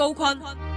高錕。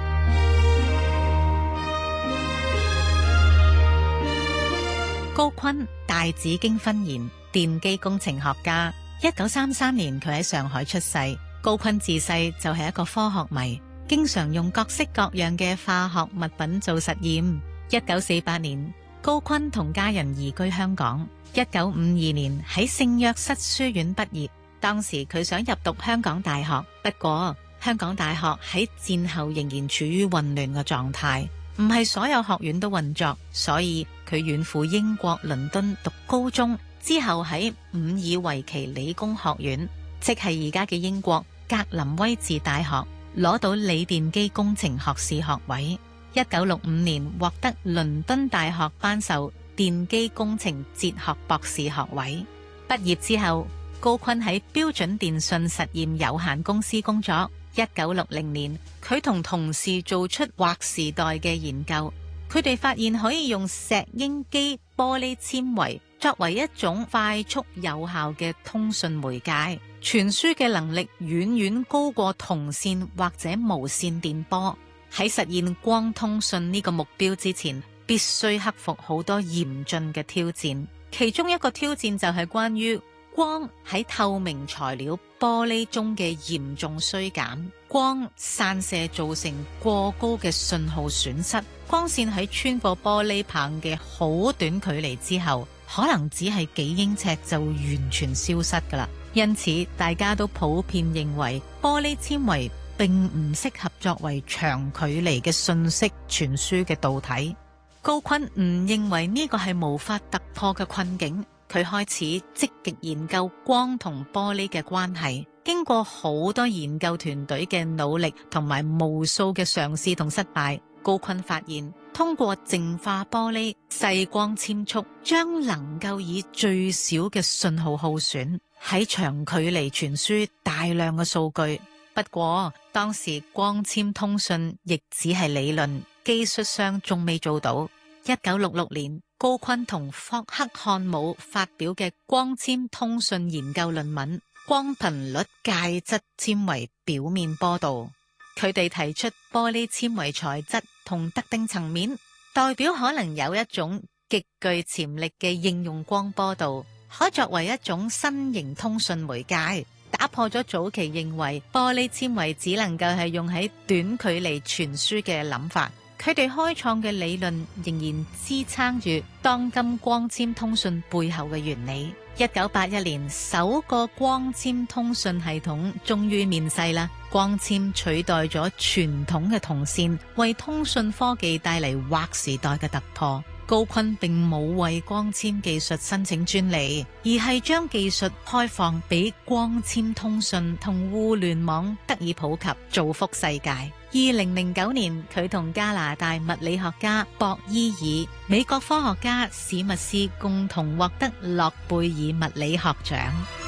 高錕大紫荊分研，電機工程學家。1933年佢喺上海出世。高錕自細就係一個科學迷，經常用各式各樣嘅化學物品做實驗。1948年，高錕同家人移居香港。1952年喺聖約瑟書院畢業。當時佢想入讀香港大學，不過香港大學喺戰後仍然處於混亂嘅狀態，唔係所有學院都運作，所以佢遠赴英國倫敦讀高中，之後喺伍爾維奇理工學院，即係而家嘅英國格林威治大學，攞到鋰電機工程學士學位。1965年獲得倫敦大學頒授電機工程哲學博士學位。畢業之後，高錕喺標準電信實驗有限公司工作。1960年，佢同同事做出劃時代嘅研究，佢哋發現可以用石英基玻璃纖維作為一種快速有效嘅通訊媒介，傳輸嘅能力遠遠高過銅線或者無線電波。喺實現光通訊呢個目標之前，必須克服好多嚴峻嘅挑戰，其中一個挑戰就係關於光喺透明材料玻璃中嘅嚴重衰減，光散射造成過高嘅信號損失，光線喺穿過玻璃棒嘅好短距離之後，可能只係幾英尺就完全消失㗎喇。因此，大家都普遍認為玻璃纖維並唔適合作為長距離嘅信息傳輸嘅導體。高錕唔認為呢個係無法突破嘅困境。佢開始積極研究光同玻璃嘅關係，經過好多研究團隊嘅努力同埋無數嘅嘗試同失敗，高錕發現通過淨化玻璃細光纖束，將能夠以最少嘅信號耗損喺長距離傳輸大量嘅數據。不過當時光纖通訊亦只係理論，技術上仲未做到。1966年，高錕同霍克漢姆發表嘅光纖通訊研究論文《光頻率介質纖維表面波度》，佢哋提出玻璃纖維材質同特定層面代表可能有一種極具潛力嘅應用光波度，可作為一種新型通訊媒介，打破咗早期認為玻璃纖維只能夠係用喺短距離傳輸嘅諗法。佢哋開創嘅理論仍然支撐住當今光纖通訊背後嘅原理。1981年，首個光纖通訊系統終於面世啦！光纖取代咗傳統嘅銅線，為通訊科技帶嚟劃時代嘅突破。高錕並冇為光纖技術申請專利，而係將技術開放俾光纖通訊同互聯網得以普及，造福世界。2009年，佢同加拿大物理學家博伊爾、美國科學家史密斯共同獲得諾貝爾物理學獎。